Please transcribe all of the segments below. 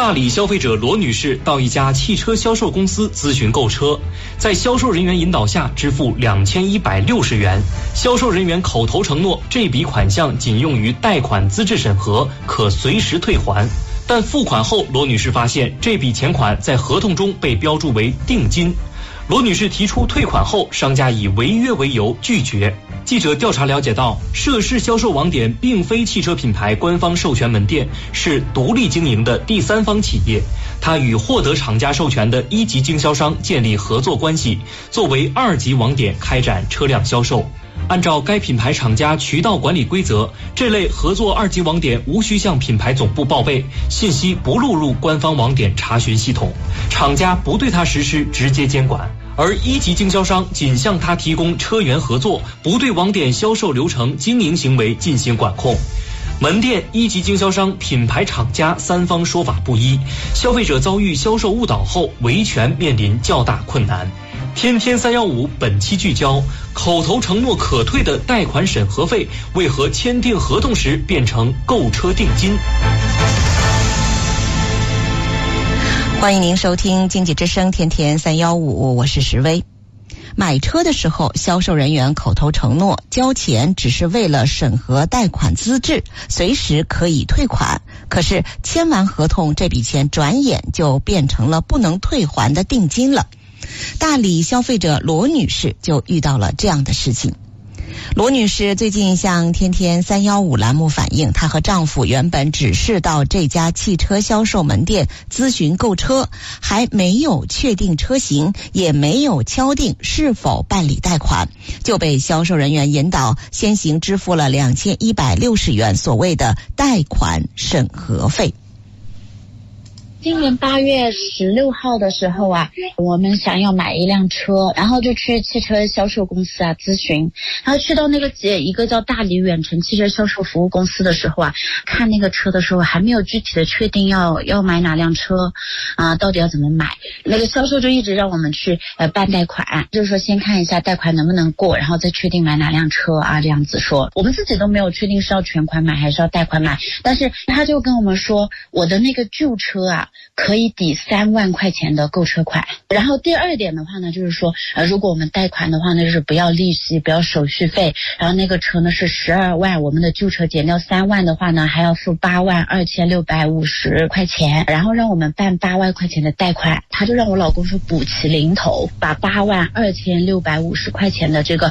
大理消费者罗女士到一家汽车销售公司咨询购车，在销售人员引导下支付2160元，销售人员口头承诺这笔款项仅用于贷款资质审核，可随时退还。但付款后，罗女士发现这笔钱款在合同中被标注为定金。罗女士提出退款后，商家以违约为由拒绝。记者调查了解到，涉事销售网点并非汽车品牌官方授权门店，是独立经营的第三方企业。它与获得厂家授权的一级经销商建立合作关系，作为二级网点开展车辆销售。按照该品牌厂家渠道管理规则，这类合作二级网点无需向品牌总部报备，信息不录入官方网点查询系统，厂家不对它实施直接监管。而一级经销商仅向他提供车源合作，不对网点销售流程、经营行为进行管控。门店、一级经销商、品牌厂家三方说法不一，消费者遭遇销售误导后，维权面临较大困难。天天315本期聚焦：口头承诺可退的贷款审核费，为何签订合同时变成购车定金？ 欢迎您收听经济之声天天315，我是石薇。买车的时候，销售人员口头承诺交钱只是为了审核贷款资质，随时可以退款。可是签完合同，这笔钱转眼就变成了不能退还的定金了。大理消费者罗女士就遇到了这样的事情。罗女士最近向天天315栏目反映，她和丈夫原本只是到这家汽车销售门店咨询购车，还没有确定车型，也没有敲定是否办理贷款，就被销售人员引导先行支付了2160元所谓的贷款审核费。 今年8月16号的时候啊，我们想要买一辆车，然后就去汽车销售公司啊咨询，然后去到那个一个叫大理远程汽车销售服务公司的时候啊，看那个车的时候还没有具体的确定要买哪辆车啊，到底要怎么买。那个销售就一直让我们去办贷款，就是说先看一下贷款能不能过，然后再确定买哪辆车啊，这样子说。我们自己都没有确定是要全款买还是要贷款买，但是他就跟我们说，我的那个旧车啊可以抵3万块钱的购车款。然后第二点的话呢，就是说如果我们贷款的话呢，就是不要利息，不要手续费，然后那个车呢是12万，我们的旧车减掉3万的话呢，还要付82650块钱，然后让我们办8万块钱的贷款。他就让我老公说补齐零头，把82650块钱的这个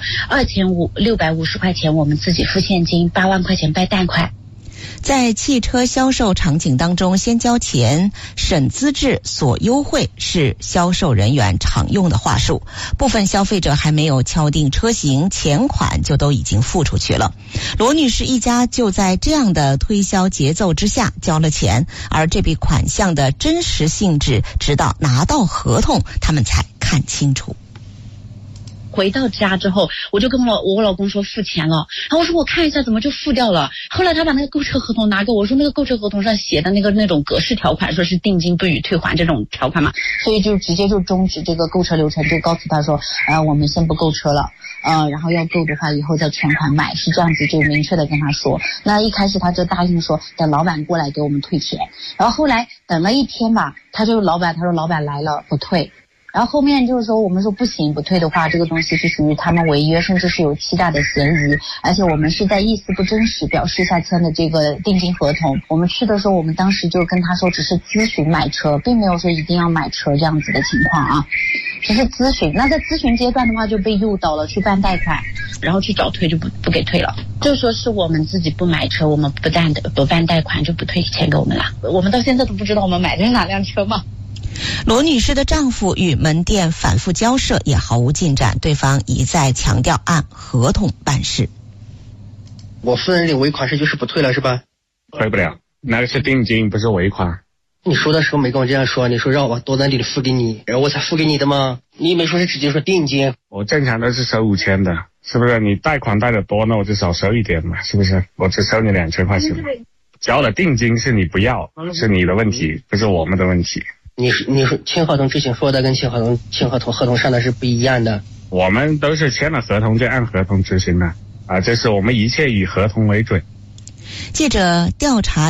2650块钱我们自己付现金，8万块钱办贷款。 在汽车销售场景当中，先交钱审资质索优惠是销售人员常用的话术。部分消费者还没有敲定车型，钱款就都已经付出去了。罗女士一家就在这样的推销节奏之下交了钱，而这笔款项的真实性质，直到拿到合同，他们才看清楚。 回到家之后，我就跟我老公说付钱了，然后我说我看一下怎么就付掉了。后来他把那个购车合同拿给我，说那个购车合同上写的那种格式条款，说是定金不予退还这种条款嘛，所以就直接就终止这个购车流程，就告诉他说我们先不购车了，然后要购的话以后再全款买，是这样子，就明确的跟他说。那一开始他就答应说等老板过来给我们退钱，然后后来等了一天吧，他说老板来了不退。然后后面就是说我们说不行，不退的话这个东西是属于他们违约，甚至是有欺诈的嫌疑，而且我们是在意思不真实表示下签的这个定金合同。我们去的时候，我们当时就跟他说只是咨询买车，并没有说一定要买车这样子的情况啊，只是咨询。那在咨询阶段的话就被诱导了去办贷款，然后去找退就不给退了，就说是我们自己不买车，我们不办贷款就不退钱给我们了。我们到现在都不知道我们买的是哪辆车吗？ 罗女士的丈夫与门店反复交涉也毫无进展，对方一再强调按合同办事。 我夫人领尾款是就是不退了是吧？ 退不了，那个是定金不是尾款。 你说的时候没跟我这样说，你说让我多攒点付给你，然后我才付给你的吗？你也没说是直接说定金。 我正常都是收5000的，是不是？你贷款贷的多，那我就少收一点嘛，是不是？我只收你2000块钱嘛。交了定金是你不要，是你的问题，不是我们的问题。 你说签合同之前说的跟签合同上的是不一样的。 我们都是签了合同就按合同执行的啊，这是我们一切以合同为准。 记者调查